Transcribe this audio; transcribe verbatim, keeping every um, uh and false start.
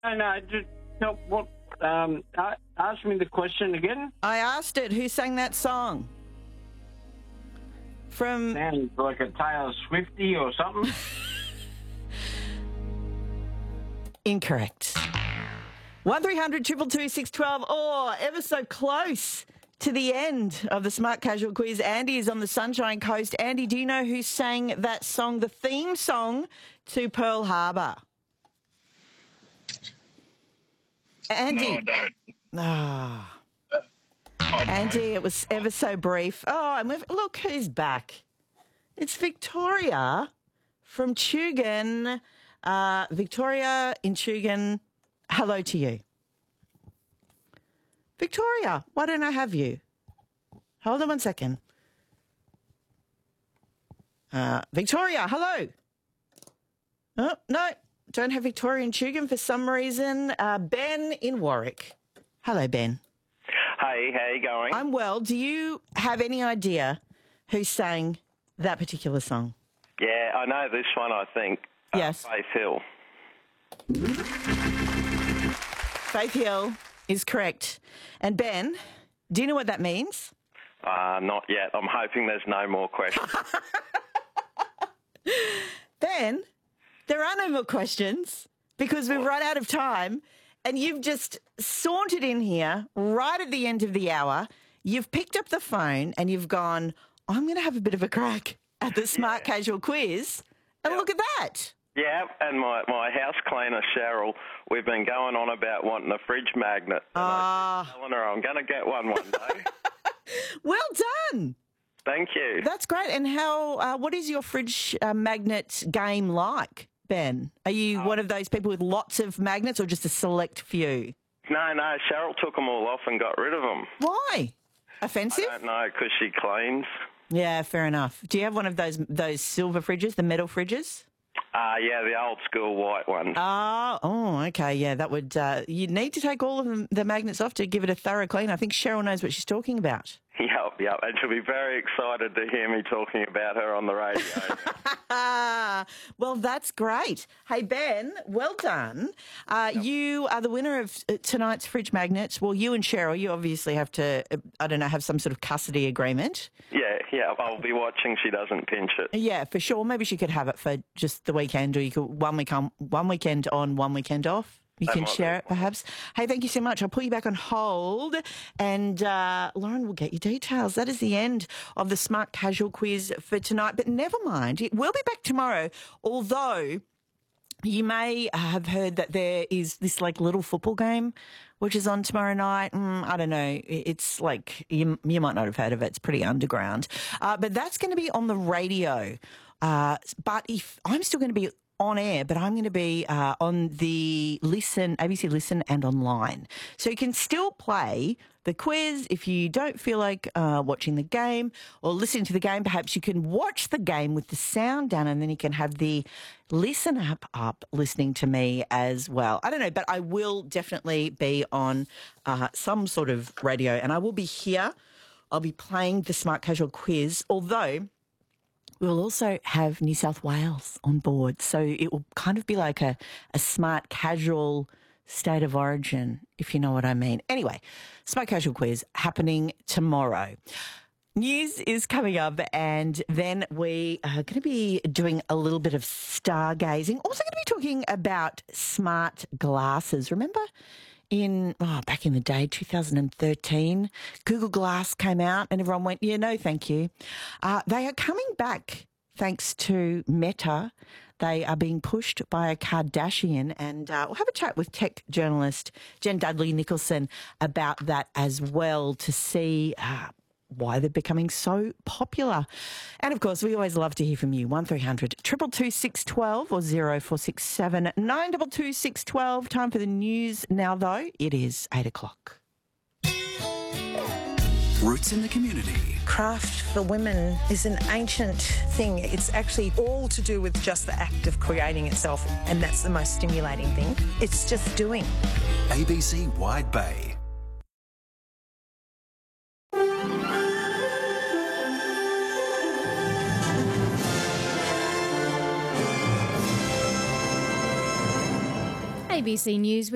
No, no, just tell what. Um, uh, ask me the question again. I asked it, who sang that song? From... Sounds like a Taylor Swiftie or something. Incorrect. one three hundred two two two six one two. Oh, ever so close to the end of the Smart Casual Quiz. Andy is on the Sunshine Coast. Andy, do you know who sang that song, the theme song to Pearl Harbor? Andy. No, I don't. Ah. I Andy, it was ever so brief. Oh, and we've, look who's back. It's Victoria from Tugun. Uh, Victoria in Tugun, hello to you. Victoria, why don't I have you? Hold on one second. Uh, Victoria, hello. Oh, no, don't have Victoria in Tugun for some reason. Uh, Ben in Warwick. Hello, Ben. Hey, how you going? I'm well. Do you have any idea who sang that particular song? Yeah, I know this one, I think. Uh, Yes. Faith Hill. Faith Hill is correct. And Ben, do you know what that means? Uh, not yet. I'm hoping there's no more questions. Ben, there are no more questions because we've run out of time and you've just sauntered in here right at the end of the hour. You've picked up the phone and you've gone, I'm going to have a bit of a crack at the Smart Yeah. Casual Quiz. And Yep. look at that. Yeah, and my, my house cleaner, Cheryl, we've been going on about wanting a fridge magnet. And I Ah. keep telling her I'm going to get one one day. Well done. Thank you. That's great. And how? Uh, what is your fridge uh, magnet game like, Ben? Are you one of those people with lots of magnets or just a select few? No, no, Cheryl took them all off and got rid of them. Why? Offensive? I don't know, because she cleans. Yeah, fair enough. Do you have one of those those silver fridges, the metal fridges? Uh, yeah, the old school white one. Ah, oh, okay, yeah, that would. Uh, you need to take all of the, the magnets off to give it a thorough clean. I think Cheryl knows what she's talking about. Yep, yep. And she'll be very excited to hear me talking about her on the radio. Ah, well, that's great. Hey, Ben, well done. Uh, yep. You are the winner of tonight's fridge magnets. Well, you and Cheryl, you obviously have to, I don't know, have some sort of custody agreement. Yeah, yeah. I'll be watching she doesn't pinch it. Yeah, for sure. Maybe she could have it for just the weekend, or you could one week on, one weekend on, one weekend off. You That can might share be it, perhaps. Hey, thank you so much. I'll put you back on hold, and uh, Lauren will get you details. That is the end of the Smart Casual Quiz for tonight. But never mind, it will be back tomorrow, although you may have heard that there is this like little football game which is on tomorrow night. Mm, I don't know. It's like, you, you might not have heard of it. It's pretty underground. Uh, but that's going to be on the radio. Uh, but if I'm still going to be on air, but I'm going to be uh, on the Listen, A B C Listen and online. So you can still play the quiz if you don't feel like uh, watching the game or listening to the game. Perhaps you can watch the game with the sound down, and then you can have the Listen app up listening to me as well. I don't know, but I will definitely be on uh, some sort of radio, and I will be here. I'll be playing the Smart Casual Quiz, although we'll also have New South Wales on board. So it will kind of be like a, a smart casual state of origin, if you know what I mean. Anyway, Smart Casual Quiz happening tomorrow. News is coming up, and then we are going to be doing a little bit of stargazing. Also going to be talking about smart glasses. Remember in, oh, back in the day, two thousand thirteen, Google Glass came out and everyone went, yeah, no, thank you. Uh, they are coming back thanks to Meta. They are being pushed by a Kardashian, and uh, we'll have a chat with tech journalist Jen Dudley Nicholson about that as well to see uh, why they're becoming so popular. And, of course, we always love to hear from you. one three hundred two two two six one two or zero four six seven nine two two six one two. Time for the news now, though. It is eight o'clock. Roots in the community. Craft for women is an ancient thing. It's actually all to do with just the act of creating itself, and that's the most stimulating thing. It's just doing. A B C Wide Bay. A B C News.